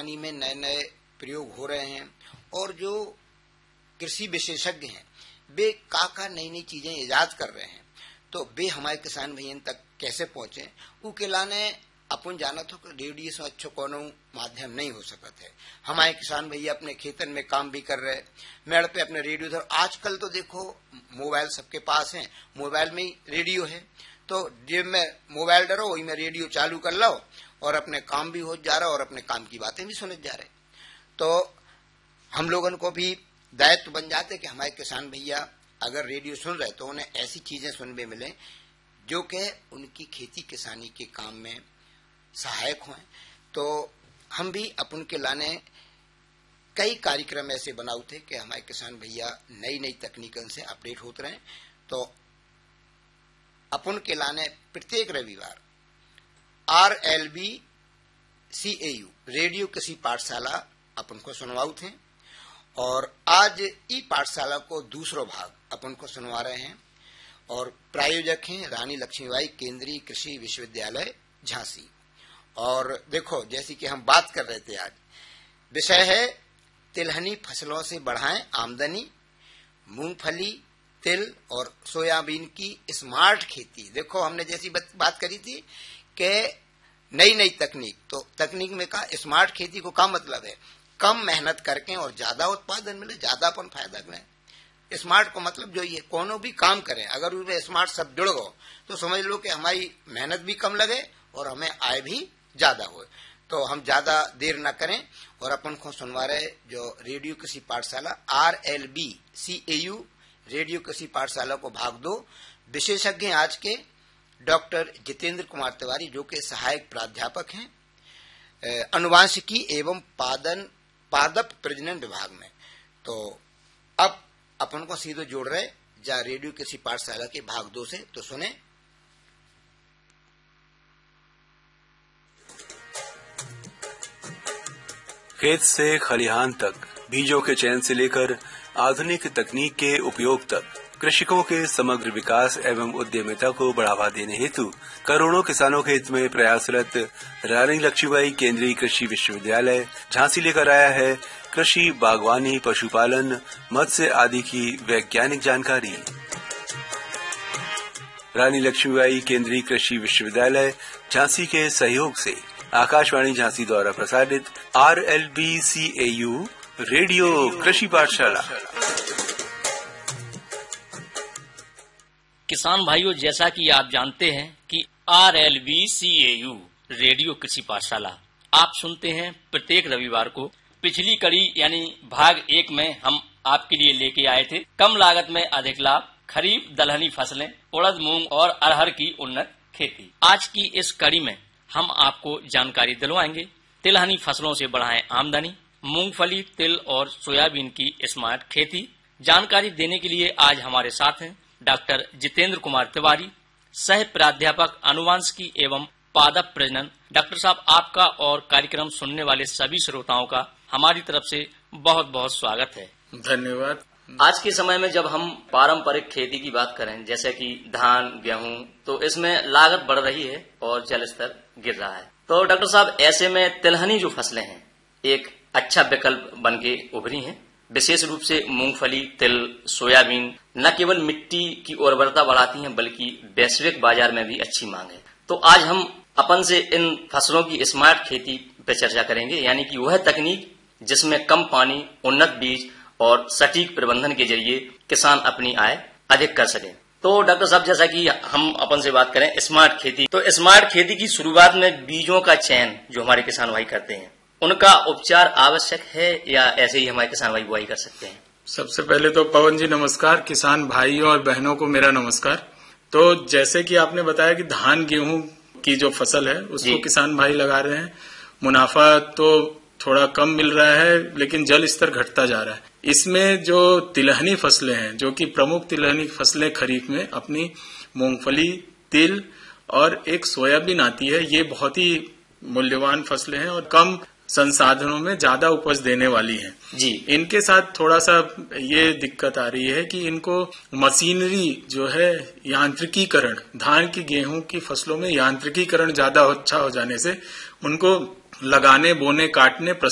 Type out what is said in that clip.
किसानी में नए नए प्रयोग हो रहे हैं और जो कृषि विशेषज्ञ हैं वे का नई नई चीजें इजाद कर रहे हैं, तो वे हमारे किसान भैया तक कैसे पहुंचे ऊ के लाने अपन जाना तो रेडियो से अच्छो कोनो माध्यम नहीं हो सकत है। हमारे किसान भैया अपने खेतन में काम भी कर रहे, मेड़ पे अपने रेडियो धर। आजकल तो देखो मोबाइल सबके पास है, मोबाइल में ही रेडियो है, तो जेब में मोबाइल डरो वही में रेडियो चालू कर लो और अपने काम भी हो जा रहा और अपने काम की बातें भी सुने जा रहे। तो हम लोगों को भी दायित्व बन जाते कि हमारे किसान भैया अगर रेडियो सुन रहे तो उन्हें ऐसी चीजें सुनने मिले जो कि उनकी खेती किसानी के काम में सहायक हों। तो हम भी अपन के लाने कई कार्यक्रम ऐसे बनाऊ थे कि हमारे किसान भैया नई नई तकनीकों से अपडेट होते रहे। तो अपन के लाने प्रत्येक रविवार RLB CAU रेडियो कृषि पाठशाला अपन को सुनवाऊ थे और आज ई पाठशाला को दूसरो भाग अपन को सुनवा रहे हैं और प्रायोजक हैं रानी लक्ष्मीबाई केंद्रीय कृषि विश्वविद्यालय झांसी। और देखो जैसी कि हम बात कर रहे थे, आज विषय है तिलहनी फसलों से बढ़ाएं आमदनी, मूंगफली, तिल और सोयाबीन की स्मार्ट खेती। देखो हमने जैसी बात करी थी कि नई नई तकनीक, तो तकनीक में का स्मार्ट खेती को क्या मतलब है, कम मेहनत करके और ज्यादा उत्पादन मिले, ज्यादा अपन फायदा मिले। स्मार्ट को मतलब जो ये कोनो भी काम करें अगर उसमें स्मार्ट सब जुड़ गो तो समझ लो कि हमारी मेहनत भी कम लगे और हमें आय भी ज्यादा हो। तो हम ज्यादा देर न करें और अपन को सुनवा रहे जो रेडियो कृषि पाठशाला RLB CAU रेडियो कृषि पाठशाला को भाग 2 विशेषज्ञ आज के डॉक्टर जितेंद्र कुमार तिवारी जो कि सहायक प्राध्यापक हैं अनुवांशिकी एवं पादप प्रजनन विभाग में। तो अब अपन को सीधे जोड़ रहे जा रेडियो कृषि पाठशाला के भाग 2 से, तो सुने। खेत से खलिहान तक बीजों के चयन से लेकर आधुनिक तकनीक के उपयोग तक कृषकों के समग्र विकास एवं उद्यमिता को बढ़ावा देने हेतु करोड़ों किसानों के हित में प्रयासरत रानी लक्ष्मीबाई केंद्रीय कृषि विश्वविद्यालय झांसी लेकर आया है कृषि, बागवानी, पशुपालन, मत्स्य आदि की वैज्ञानिक जानकारी। रानी लक्ष्मीबाई केंद्रीय कृषि विश्वविद्यालय झांसी के सहयोग से आकाशवाणी झांसी द्वारा प्रसारित RLB CAU रेडियो कृषि पाठशाला। किसान भाइयों, जैसा कि आप जानते हैं कि RLB CAU रेडियो कृषि पाठशाला आप सुनते हैं प्रत्येक रविवार को। पिछली कड़ी यानी भाग 1 में हम आपके लिए लेके आए थे कम लागत में अधिक लाभ, खरीफ दलहनी फसलें, उड़द, मूंग और अरहर की उन्नत खेती। आज की इस कड़ी में हम आपको जानकारी दिलवाएंगे तिलहनी फसलों से बढ़ाएं आमदनी, मूंगफली, तिल और सोयाबीन की स्मार्ट खेती। जानकारी देने के लिए आज हमारे साथ हैं डॉक्टर जितेंद्र कुमार तिवारी, सह प्राध्यापक अनुवांशिकी एवं पादप प्रजनन। डॉक्टर साहब, आपका और कार्यक्रम सुनने वाले सभी श्रोताओं का हमारी तरफ से बहुत बहुत स्वागत है। धन्यवाद। आज के समय में जब हम पारंपरिक खेती की बात करें जैसे कि धान, गेहूं, तो इसमें लागत बढ़ रही है और जल स्तर गिर रहा है। तो डॉक्टर साहब, ऐसे में तिलहनी जो फसलें हैं एक अच्छा विकल्प बन के उभरी हैं। विशेष रूप से मूंगफली, तिल, सोयाबीन न केवल मिट्टी की उर्वरता बढ़ाती हैं बल्कि वैश्विक बाजार में भी अच्छी मांग है। तो आज हम अपन से इन फसलों की स्मार्ट खेती पर चर्चा करेंगे, यानी कि वह तकनीक जिसमें कम पानी, उन्नत बीज और सटीक प्रबंधन के जरिए किसान अपनी आय अधिक कर सके। तो डॉक्टर साहब, जैसा कि हम अपन से बात करें स्मार्ट खेती, तो स्मार्ट खेती की शुरुआत में बीजों का चयन जो हमारे किसान भाई करते हैं उनका उपचार आवश्यक है या ऐसे ही हमारे किसान भाई बुआई कर सकते हैं? सबसे पहले तो पवन जी नमस्कार, किसान भाइयों और बहनों को मेरा नमस्कार। तो जैसे कि आपने बताया कि धान गेहूं की जो फसल है उसको किसान भाई लगा रहे हैं, मुनाफा तो थोड़ा कम मिल रहा है लेकिन जल स्तर घटता जा रहा है। इसमें जो तिलहनी फसलें हैं, जो कि प्रमुख तिलहनी फसलें खरीफ में अपनी मूंगफली, तिल और एक सोयाबीन आती है, ये बहुत ही मूल्यवान फसलें हैं और कम संसाधनों में ज्यादा उपज देने वाली हैं। जी। इनके साथ थोड़ा सा ये दिक्कत आ रही है कि इनको मशीनरी जो है यांत्रिकीकरण, धान की गेहूं की फसलों में यांत्रिकीकरण ज्यादा अच्छा हो जाने से उनको लगाने, बोने, काटने,